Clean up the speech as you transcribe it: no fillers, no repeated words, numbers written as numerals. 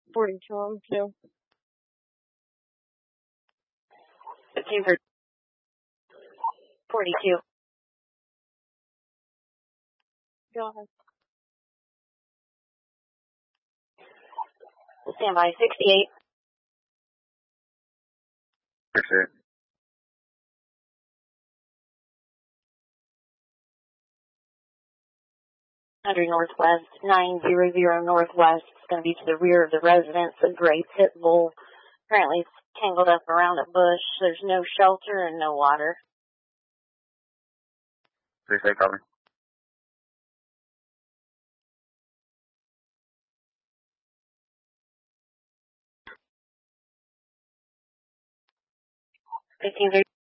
42 on 2. 15 42. Go ahead. Stand by 68. 68. 100 northwest, 900 northwest. It's going to be to the rear of the residence, a gray pit bull. Apparently it's tangled up around a bush. There's no shelter and no water. 3 copy. Fifteen